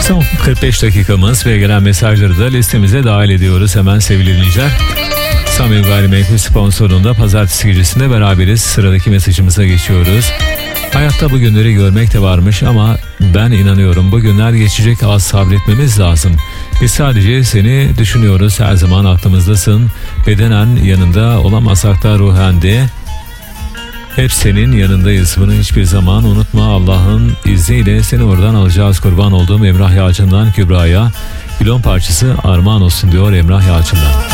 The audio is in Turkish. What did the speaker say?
Son 45 dakikamız ve gelen mesajları da listemize dahil ediyoruz hemen sevgili dinleyiciler. Samim Gayrimenkul sponsorluğunda pazartesi gecesinde beraberiz. Sıradaki mesajımıza geçiyoruz. Hayatta bu günleri görmek de varmış ama ben inanıyorum bu günler geçecek, az sabretmemiz lazım. Biz sadece seni düşünüyoruz, her zaman aklımızdasın. Bedenen yanında olamasak da ruhen de hep senin yanındayız. Bunu hiçbir zaman unutma. Allah'ın izniyle seni oradan alacağız. Kurban olduğum Emrah Yalçın'dan Kübra'ya. Bilon parçası armağan olsun diyor Emrah Yalçın'dan.